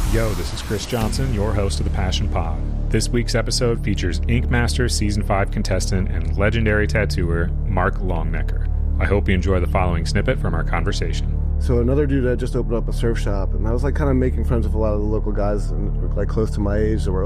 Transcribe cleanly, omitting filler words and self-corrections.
Yo, this is Chris Johnson, your host of the Passion Pod. This week's episode features Ink Master Season 5 contestant and legendary tattooer Mark Longnecker. I hope you enjoy the following snippet from our conversation. So another dude had just opened up a surf shop, and I was like kind of making friends with a lot of the local guys, and like close to my age that were